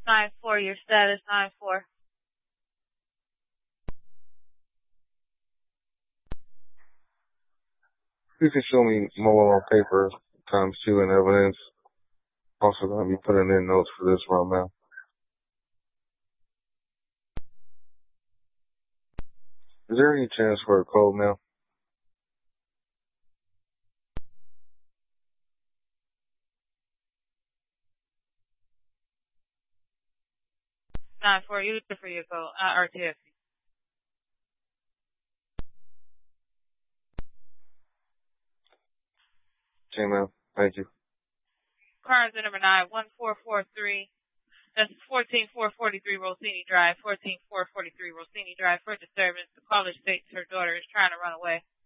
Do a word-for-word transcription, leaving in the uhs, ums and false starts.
nine four, your status nine four. You can show me more on paper times two in evidence. Also going to be putting in notes for this run now. Is there any chance for a code now? nine four, you look for your code, uh, R T F. Okay, ma'am. Thank you. Car is number nine one four four three. That's fourteen four forty-three Rossini Drive, fourteen four forty-three Rossini Drive for disturbance. The caller states her daughter is trying to run away.